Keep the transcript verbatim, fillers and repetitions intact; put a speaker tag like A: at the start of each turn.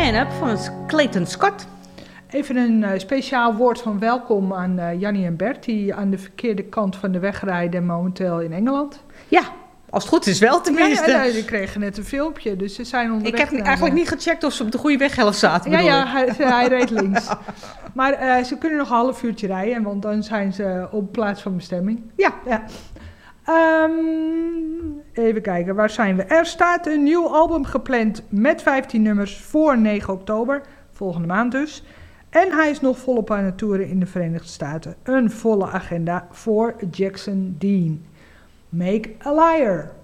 A: line-up van Clayton Scott.
B: Even een uh, speciaal woord van welkom aan uh, Jannie en Bert, die aan de verkeerde kant van de weg rijden momenteel in Engeland.
A: Ja, als het goed is wel tenminste.
B: Ja, ja, die kregen net een filmpje, dus ze zijn onderweg.
A: Ik heb eigenlijk niet gecheckt of ze op de goede weghelft zaten.
B: Ja, ja, hij, hij reed links. Maar uh, ze kunnen nog een half uurtje rijden, want dan zijn ze op plaats van bestemming.
A: Ja.
B: ja. Um, even kijken, waar zijn we? Er staat een nieuw album gepland met vijftien nummers voor negen oktober, volgende maand dus. En hij is nog volop aan het toeren in de Verenigde Staten. Een volle agenda voor Jackson Dean. Make a Liar.